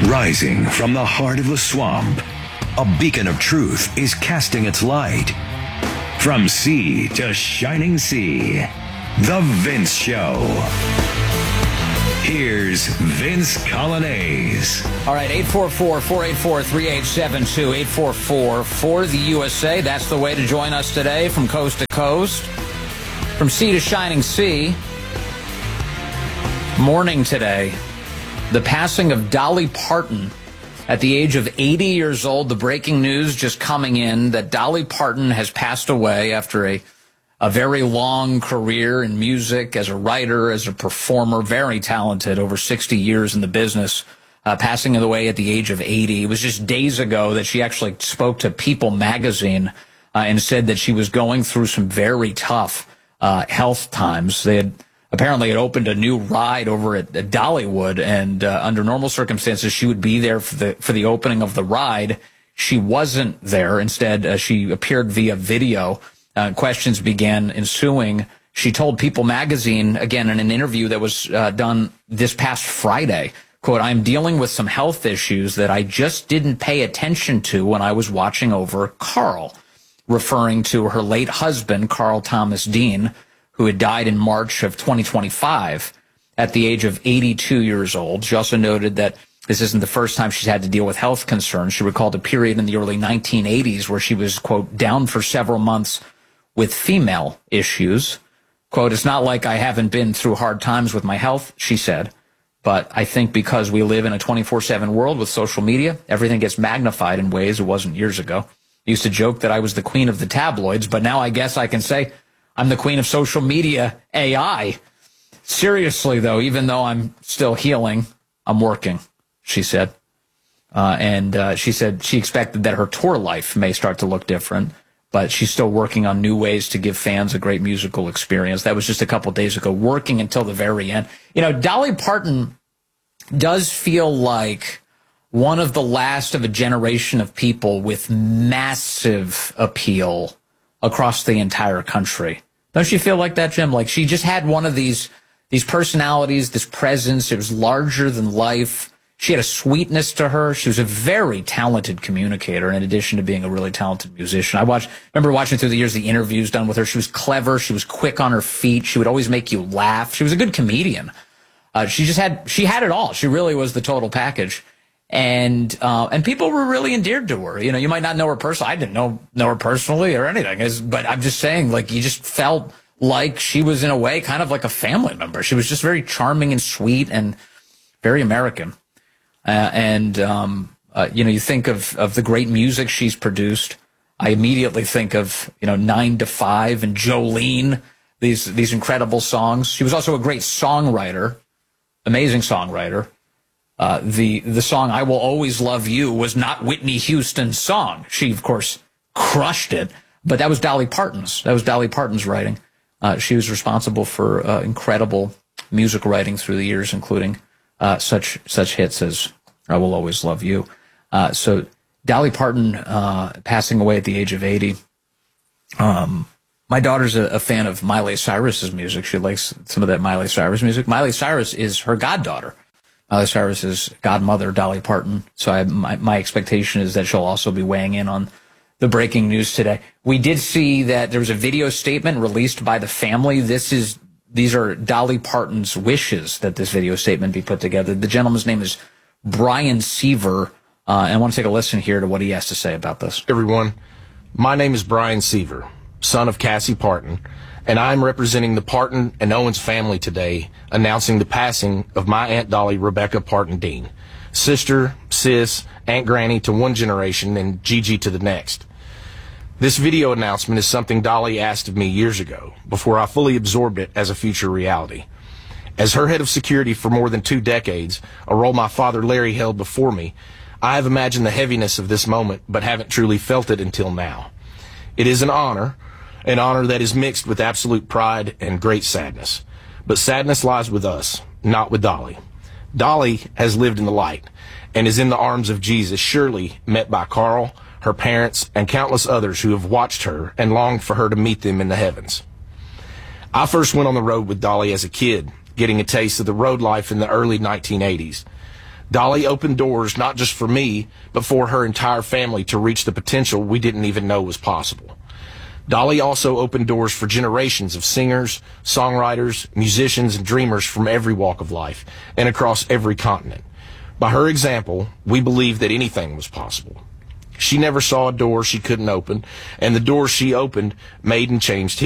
Rising from the heart of the swamp, a beacon of truth is casting its light. From sea to shining sea, The Vince Show. Here's Vince Coglianese. All right, 844-484-3872, 844 for the USA. That's the way to join us today from coast to coast, from sea to shining sea. Morning today, the passing of Dolly Parton at the age of 80 years old. The breaking news just coming in that Dolly Parton has passed away after a very long career in music, as a writer, as a performer, very talented, over 60 years in the business, passing away at the age of 80. It was just days ago that she actually spoke to People magazine and said that she was going through some very tough health times. They had apparently opened a new ride over at Dollywood, and under normal circumstances, she would be there for the opening of the ride. She wasn't there. Instead, she appeared via video. Questions began ensuing. She told People magazine, again, in an interview that was done this past Friday, quote, "I'm dealing with some health issues that I just didn't pay attention to when I was watching over Carl," referring to her late husband, Carl Thomas Dean, who had died in March of 2025 at the age of 82 years old. She also noted that this isn't the first time she's had to deal with health concerns. She recalled a period in the early 1980s where she was, quote, "down for several months with female issues." Quote, "It's not like I haven't been through hard times with my health," she said, "but I think because we live in a 24/7 world with social media, everything gets magnified in ways it wasn't years ago. I used to joke that I was the queen of the tabloids, but now I guess I can say I'm the queen of social media AI. Seriously, though, even though I'm still healing, I'm working," she said. And she said she expected that her tour life may start to look different, but she's still working on new ways to give fans a great musical experience. That was just a couple days ago, working until the very end. You know, Dolly Parton does feel like one of the last of a generation of people with massive appeal across the entire country. Don't you feel like that, Jim? Like she just had one of these personalities, this presence. It was larger than life. She had a sweetness to her. She was a very talented communicator in addition to being a really talented musician. I remember watching through the years the interviews done with her. She was clever. She was quick on her feet. She would always make you laugh. She was a good comedian. She had it all. She really was the total package. And people were really endeared to her. You know, you might not know her personally. I didn't know her personally or anything, but I'm just saying, like, you just felt like she was in a way kind of like a family member. She was just very charming and sweet and very American. You know, you think of the great music she's produced. I immediately think of, 9 to 5 and Jolene, these incredible songs. She was also a great songwriter, amazing songwriter. The song "I Will Always Love You" was not Whitney Houston's song. She, of course, crushed it, but that was Dolly Parton's. That was Dolly Parton's writing. She was responsible for incredible music writing through the years, including such hits as "I Will Always Love You." So Dolly Parton passing away at the age of 80. My daughter's a fan of Miley Cyrus's music. She likes some of that Miley Cyrus music. Miley Cyrus is her goddaughter. Miley Cyrus's godmother, Dolly Parton. So my expectation is that she'll also be weighing in on the breaking news today. We did see that there was a video statement released by the family. These are Dolly Parton's wishes that this video statement be put together. The gentleman's name is Brian Seaver, and I want to take a listen here to what he has to say about this. Everyone, my name is Brian Seaver, son of Cassie Parton, and I'm representing the Parton and Owens family today, announcing the passing of my Aunt Dolly Rebecca Parton Dean, sister, sis, Aunt Granny to one generation, and Gigi to the next. This video announcement is something Dolly asked of me years ago, before I fully absorbed it as a future reality. As her head of security for more than 2 decades, a role my father Larry held before me, I have imagined the heaviness of this moment, but haven't truly felt it until now. It is an honor that is mixed with absolute pride and great sadness. But sadness lies with us, not with Dolly. Dolly has lived in the light and is in the arms of Jesus, surely met by Carl, her parents, and countless others who have watched her and longed for her to meet them in the heavens. I first went on the road with Dolly as a kid, getting a taste of the road life in the early 1980s. Dolly opened doors not just for me, but for her entire family to reach the potential we didn't even know was possible. Dolly also opened doors for generations of singers, songwriters, musicians, and dreamers from every walk of life and across every continent. By her example, we believed that anything was possible. She never saw a door she couldn't open, and the doors she opened made and changed